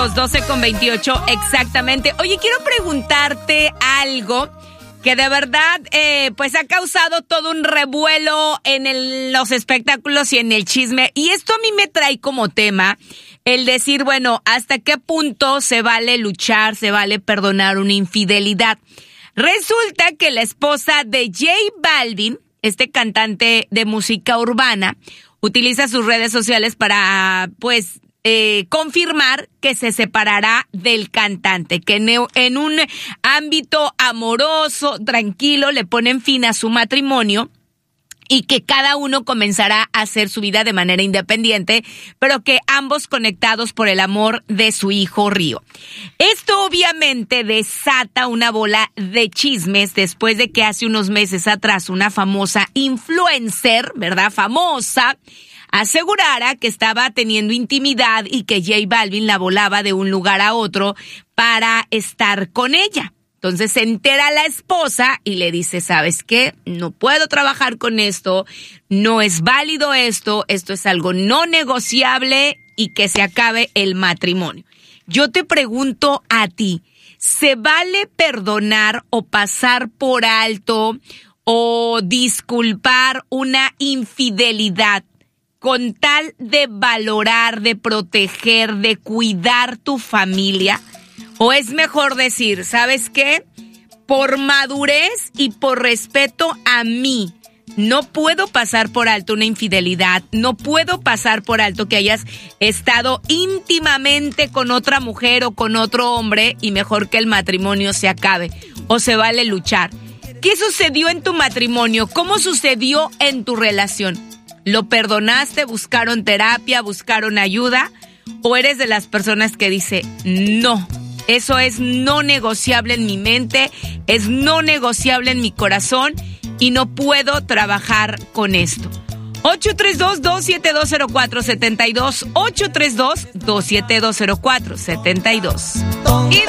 12:28 exactamente. Oye, quiero preguntarte algo que de verdad pues ha causado todo un revuelo en los espectáculos y en el chisme. Y esto a mí me trae como tema el decir, bueno, ¿hasta qué punto se vale luchar, se vale perdonar una infidelidad? Resulta que la esposa de J Balvin, este cantante de música urbana, utiliza sus redes sociales para, pues, confirmar que se separará del cantante, que en un ámbito amoroso, tranquilo, le ponen fin a su matrimonio y que cada uno comenzará a hacer su vida de manera independiente, pero que ambos conectados por el amor de su hijo Río. Esto obviamente desata una bola de chismes después de que hace unos meses atrás una famosa influencer, ¿verdad? Famosa, asegurara que estaba teniendo intimidad y que J Balvin la volaba de un lugar a otro para estar con ella. Entonces se entera la esposa y le dice, ¿sabes qué? No puedo trabajar con esto, no es válido esto es algo no negociable y que se acabe el matrimonio. Yo te pregunto a ti, ¿se vale perdonar o pasar por alto o disculpar una infidelidad con tal de valorar, de proteger, de cuidar tu familia? ¿O es mejor decir, ¿sabes qué? Por madurez y por respeto a mí, no puedo pasar por alto una infidelidad, no puedo pasar por alto que hayas estado íntimamente con otra mujer o con otro hombre y mejor que el matrimonio se acabe? ¿O se vale luchar? ¿Qué sucedió en tu matrimonio? ¿Cómo sucedió en tu relación? ¿Lo perdonaste? ¿Buscaron terapia? ¿Buscaron ayuda? ¿O eres de las personas que dice, no, eso es no negociable en mi mente, es no negociable en mi corazón y no puedo trabajar con esto? 832-272-0472, 832-272-0472. Y